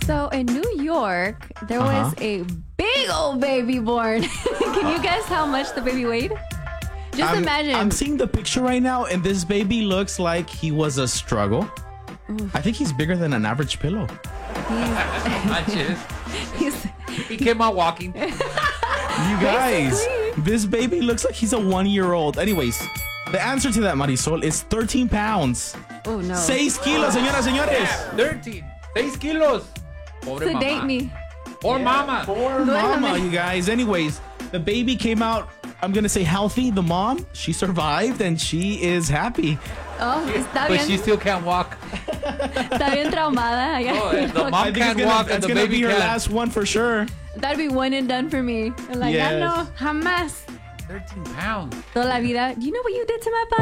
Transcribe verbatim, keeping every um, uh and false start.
So in New York, there Uh-huh. was a big old baby born. Can you guess how much the baby weighed? Just I'm, imagine. I'm seeing the picture right now, and this baby looks like he was a struggle. I think he's bigger than an average pillow. Manches. He's, He came out walking. You guys, Basically. this baby looks like he's a one-year-old. Anyways, the answer to that, Marisol, is thirteen pounds. oh no. Seis kilos, señoras, señores. thirteen. Seis kilos. Pobre Sedate mamá. me. Poor mama. Poor mama, you guys. Anyways, the baby came out, I'm going to say healthy. The mom, she survived, and she is happy. Oh, está But bien. she still can't walk. Está bien traumada. Oh, and the mom I think it's can't gonna, walk that's and the gonna baby be her can. last one for sure. That'd be one and done for me. Like, Yes. I no, jamás. thirteen pounds. Toda la vida. Do you know what you did to my body?